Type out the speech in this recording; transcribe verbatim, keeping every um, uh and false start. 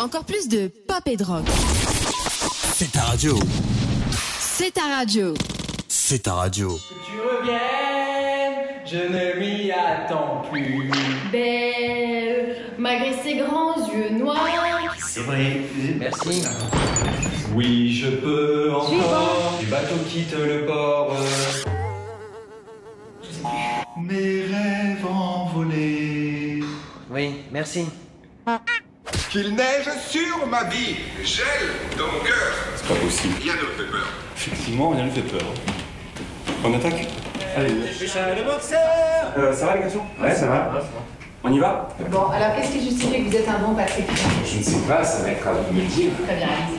encore plus de pop et de rock. C'est ta radio. C'est ta radio. C'est ta radio. Que tu reviennes, je ne m'y attends plus. Belle, malgré ses grands yeux noirs. C'est vrai, merci. Oui, je peux encore. Suivant. Du bateau quitte le port. Mes rêves envolés. Oui, merci. Qu'il neige sur ma vie, gèle dans mon cœur. C'est pas possible. Rien ne me fait peur. Effectivement, rien ne fait peur. On attaque? Allez. Le boxeur. Euh, ça va les garçons? Ouais, ça va. On y va? Bon, alors qu'est-ce qui justifie que vous êtes un bon Patrick? Je ne sais pas, ça va être à vous de me le dire. Très bien, allez-y.